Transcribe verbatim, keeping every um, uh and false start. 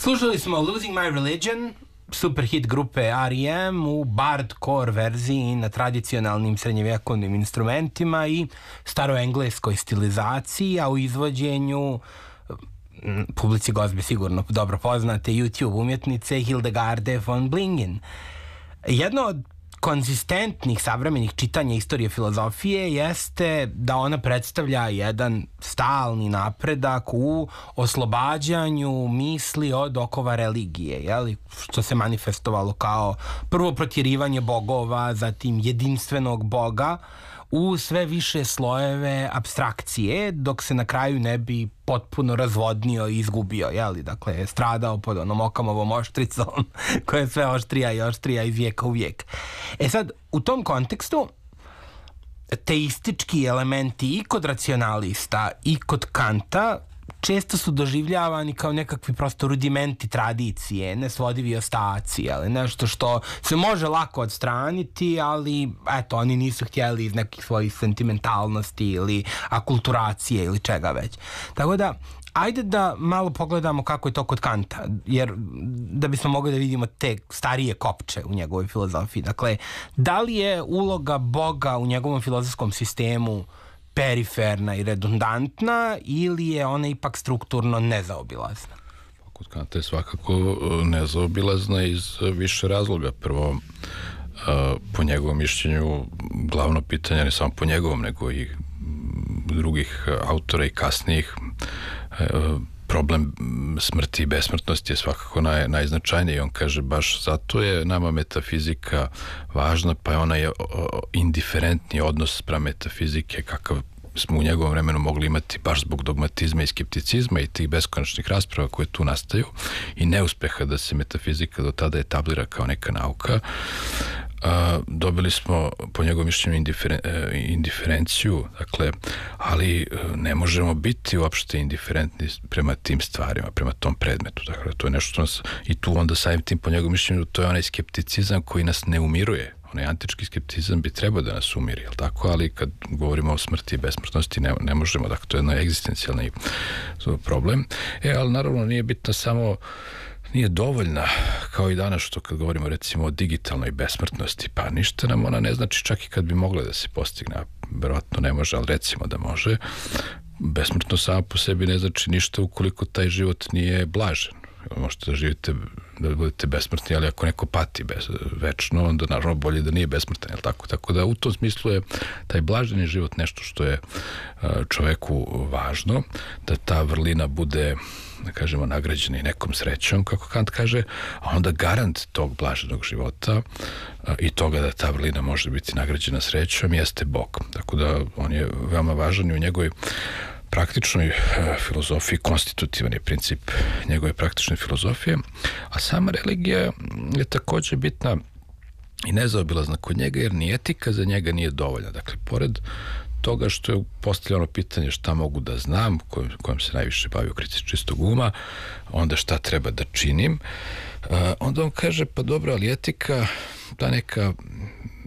Slušali smo Losing My Religion, super hit grupe R E M u bardcore verziji na tradicionalnim srednjevjekovnim instrumentima i staroengleskoj stilizaciji, a u izvođenju publici gozbe sigurno dobro poznate YouTube umjetnice Hildegarde von Bingen. Jedno od konzistentnih savremenih čitanja istorije filozofije jeste da ona predstavlja jedan stalni napredak u oslobađanju misli od okova religije, jeli? Što se manifestovalo kao prvo protjerivanje bogova, zatim jedinstvenog boga u sve više slojeve apstrakcije, dok se na kraju ne bi potpuno razvodnio i izgubio, jeli? Dakle, stradao pod onom Okamovom oštricom koja je sve oštrija i oštrija iz vijeka u vijek. E sad, u tom kontekstu teistički elementi i kod racionalista i kod Kanta često su doživljavani kao nekakvi prosto rudimenti tradicije, nesvodivi ostaci, ali nešto što se može lako odstraniti, ali eto, oni nisu htjeli iz nekih svojih sentimentalnosti ili akulturacije ili čega već. Tako da, ajde da malo pogledamo kako je to kod Kanta, jer da bismo mogli da vidimo te starije kopče u njegovoj filozofiji. Dakle, da li je uloga Boga u njegovom filozofskom sistemu periferna i redundantna ili je ona ipak strukturno nezaobilazna? Kod Kanta je svakako nezaobilazna iz više razloga. Prvo, po njegovom mišljenju, glavno pitanje, ne samo po njegovom, nego i drugih autora i kasnijih, problem smrti i besmrtnosti je svakako naj, najznačajniji. On kaže, baš zato je nama metafizika važna, pa je ona je indiferentni odnos sprem metafizike kakav smo u njegovom vremenu mogli imati baš zbog dogmatizma i skepticizma i tih beskonačnih rasprava koje tu nastaju i neuspeha da se metafizika do tada etablira kao neka nauka. A, dobili smo po njegovom mišljenju indiferen, indiferenciju, dakle, ali ne možemo biti uopšte indiferentni prema tim stvarima, prema tom predmetu. Dakle, to je nešto što nas, i tu onda samim tim po njegovom mišljenju to je onaj skepticizam koji nas ne umiruje. Onaj antički skepticizam bi trebao da nas umiri, jel tako? Ali kad govorimo o smrti i besmrtnosti ne, ne možemo, dakle, to je jedan egzistencijalni problem. E, ali naravno nije bitno samo, nije dovoljna, kao i danas što kad govorimo recimo o digitalnoj besmrtnosti, pa ništa nam ona ne znači čak i kad bi mogla da se postigne, verovatno ne može, ali recimo da može. Besmrtno samo po sebi ne znači ništa ukoliko taj život nije blažen. Možete da živite, da budete besmrtni, ali ako neko pati bez, večno, onda naravno bolje da nije besmrtan, jel tako? Tako da u tom smislu je taj blaženi život nešto što je čoveku važno, da ta vrlina bude, da kažemo, nagrađena i nekom srećom, kako Kant kaže, a onda garant tog blaženog života i toga da ta vrlina može biti nagrađena srećom jeste Bog. Tako da on je veoma važan i u njegovoj praktičnoj filozofiji, konstitutivan je princip njegove praktične filozofije, a sama religija je također bitna i nezaobilazna kod njega, jer ni etika za njega nije dovoljna. Dakle, pored toga što je postavljeno pitanje šta mogu da znam, kojim, kojim se najviše bavi u kritici čistog uma, onda šta treba da činim, onda on kaže, pa dobro, ali etika, ta neka